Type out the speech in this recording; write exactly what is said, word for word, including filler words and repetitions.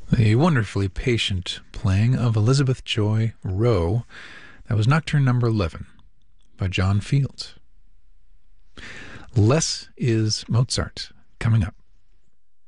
The wonderfully patient playing of Elizabeth Joy Rowe. That was Nocturne number eleven by John Fields. Less is Mozart coming up.